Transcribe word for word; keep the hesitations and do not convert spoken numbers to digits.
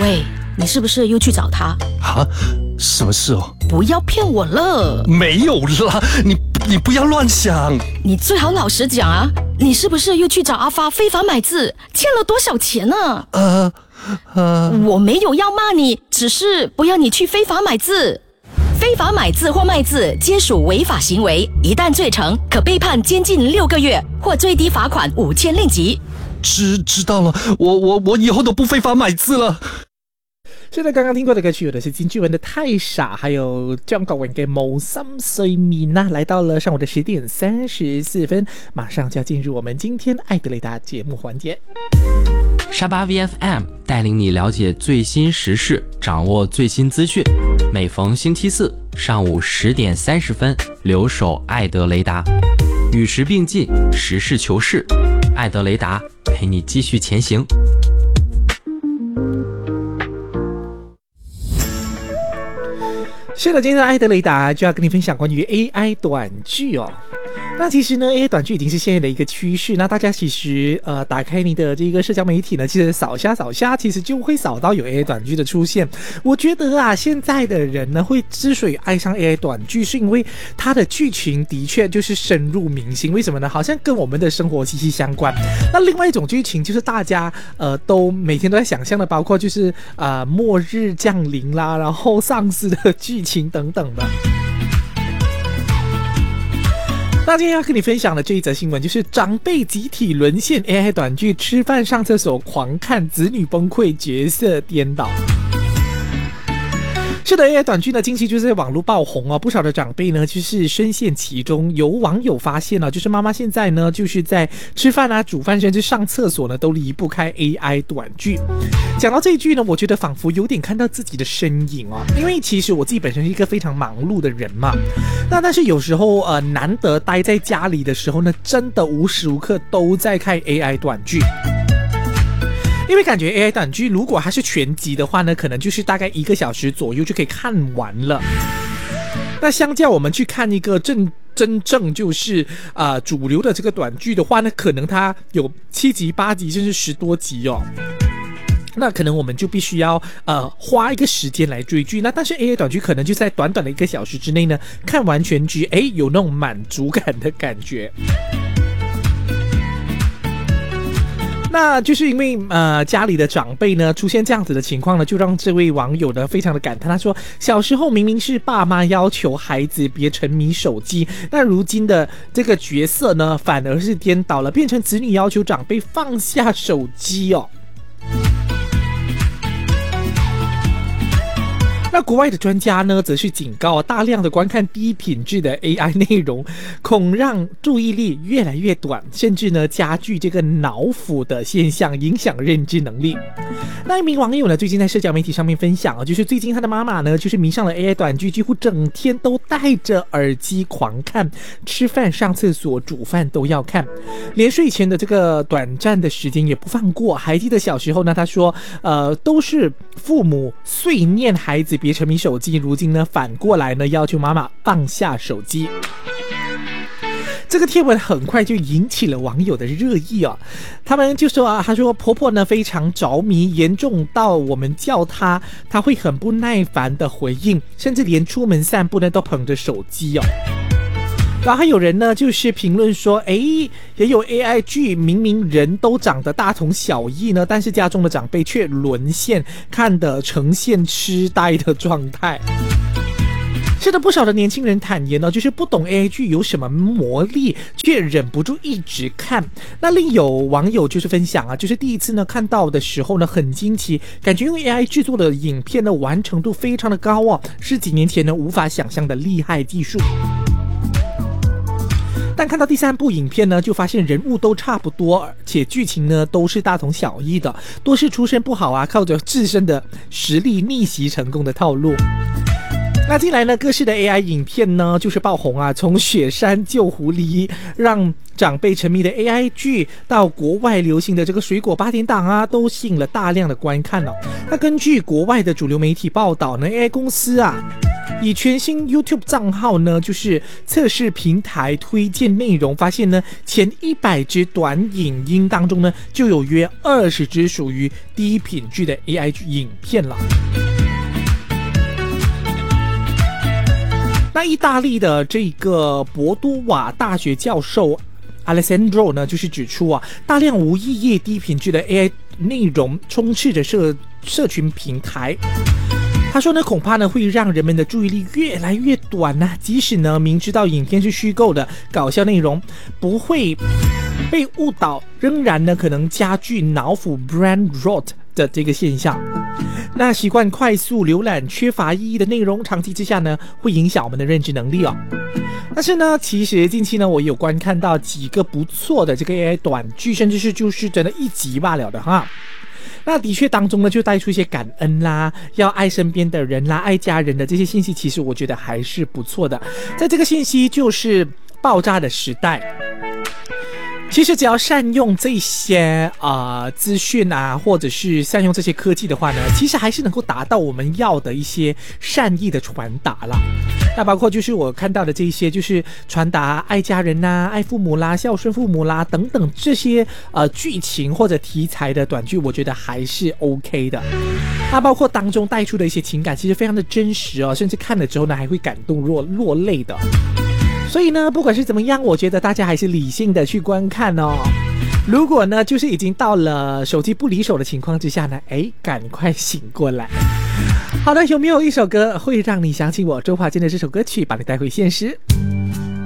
喂，你是不是又去找他？ 啊，什么事哦？ 不要骗我了。 没有啦，你你不要乱想。 你最好老实讲啊，你是不是又去找阿发非法买字，欠了多少钱呢？ 呃呃， 我没有要骂你，只是不要你去非法买字。非法买字或卖字皆属违法行为，一旦罪成，可被判监禁六个月或最低罚款五千令吉。 知知道了，我我我以后都不非法买字了。 是的，刚刚听过的歌曲有的是金志文的《太傻》，还有張國榮嘅《無心睡眠》啦。来到了上午的十点三十四分，马上就要进入我们今天爱的雷达节目环节。 沙巴 V F M 带领你了解最新时事，掌握最新资讯。每逢星期四上午十点三十分，留守爱德雷达，与时并进，实事求是。爱德雷达陪你继续前行。 是的，今天的爱德雷达就要跟你分享关于 A I 短剧哦。那其实呢 A I 短剧已经是现在的一个趋势，那大家其实呃打开你的这个社交媒体呢，其实扫下扫下其实就会扫到有 A I 短剧的出现。我觉得啊，现在的人呢会之所以爱上 A I 短剧，是因为它的剧情的确就是深入民心。为什么呢？好像跟我们的生活息息相关。那另外一种剧情就是大家呃都每天都在想象的，包括就是呃末日降临啦，然后丧尸的剧情等等的。那今天要跟你分享的这一则新闻，就是长辈集体沦陷 A I 短剧，吃饭上厕所狂看，子女崩溃，角色颠倒。是的 A I 短剧呢近期就是在网络爆红哦，不少的长辈呢就是深陷其中。有网友发现了，就是妈妈现在呢就是在吃饭啊、煮饭甚至上厕所呢都离不开 A I 短剧。讲到这一句呢，我觉得仿佛有点看到自己的身影哦，因为其实我自己本身是一个非常忙碌的人嘛，那但是有时候呃难得待在家里的时候呢，真的无时无刻都在看 A I 短剧。因为感觉 A I 短剧如果它是全集的话呢，可能就是大概一个小时左右就可以看完了。那相较我们去看一个正真正就是呃主流的这个短剧的话呢，可能它有七集、八集甚至十多集哦。那可能我们就必须要呃花一个时间来追剧。那但是 A I 短剧可能就在短短的一个小时之内呢，看完全剧，哎，有那种满足感的感觉。那就是因为呃家里的长辈呢出现这样子的情况呢，就让这位网友呢非常的感叹。他说，小时候明明是爸妈要求孩子别沉迷手机，那如今的这个角色呢反而是颠倒了，变成子女要求长辈放下手机哦。那国外的专家呢，则是警告，大量的观看低品质的 A I 内容，恐让注意力越来越短，甚至呢加剧这个脑腐的现象，影响认知能力。那一名网友呢，最近在社交媒体上面分享啊，就是最近他的妈妈呢，就是迷上了 A I 短剧，几乎整天都戴着耳机狂看，吃饭、上厕所、煮饭都要看，连睡前的这个短暂的时间也不放过。还记得小时候呢，他说，呃，都是父母碎念孩子别沉迷手机，如今呢反过来呢要求妈妈放下手机。这个贴文很快就引起了网友的热议哦，他们就说啊，他说婆婆呢非常着迷，严重到我们叫她，她会很不耐烦的回应，甚至连出门散步呢都捧着手机哦。然后还有人呢就是评论说，哎，也有 A I 剧，明明人都长得大同小异呢，但是家中的长辈却沦陷，看得呈现痴呆的状态。是的，不少的年轻人坦言呢，就是不懂 A I 剧有什么魔力，却忍不住一直看。那另有网友就是分享啊，就是第一次呢看到的时候呢很惊奇，感觉用 A I 制作的影片呢完成度非常的高哦，是几年前呢无法想象的厉害技术。但看到第三部影片呢，就发现人物都差不多，而且剧情呢都是大同小异的，多是出身不好啊，靠着自身的实力逆袭成功的套路。那近来呢，各式的 A I 影片呢就是爆红啊，从雪山救狐狸让长辈沉迷的 A I 剧，到国外流行的这个水果八点档啊，都吸引了大量的观看哦。那根据国外的主流媒体报道呢， A I 公司啊以全新 YouTube 账号呢，就是测试平台推荐内容，发现呢，前一百支短影音当中呢，就有约二十支属于低品质的 A I 影片了。那意大利的这个博多瓦大学教授 Alessandro 呢，就是指出啊，大量无意义、低品质的 A I 内容充斥着社社群平台。他说呢，恐怕呢会让人们的注意力越来越短呐、啊。即使呢明知道影片是虚构的搞笑内容，不会被误导，仍然呢可能加剧脑腐 brain rot 的这个现象。那习惯快速浏览缺乏意义的内容，长期之下呢会影响我们的认知能力哦。但是呢，其实近期呢，我有观看到几个不错的这个 A I 短剧，甚至是就是真的一集罢了的哈。那的确当中呢，就带出一些感恩啦，要爱身边的人啦，爱家人的这些信息，其实我觉得还是不错的。在这个信息就是爆炸的时代，其实只要善用这些呃资讯啊，或者是善用这些科技的话呢，其实还是能够达到我们要的一些善意的传达啦。那包括就是我看到的这一些，就是传达爱家人啦、爱父母啦、孝顺父母啦等等这些呃剧情或者题材的短剧，我觉得还是 OK 的。那包括当中带出的一些情感，其实非常的真实哦，甚至看了之后呢，还会感动落落泪的。所以呢，不管是怎么样，我觉得大家还是理性的去观看哦。如果呢，就是已经到了手机不离手的情况之下呢，哎，赶快醒过来。好的，有没有一首歌会让你想起我周华健的这首歌曲，把你带回现实？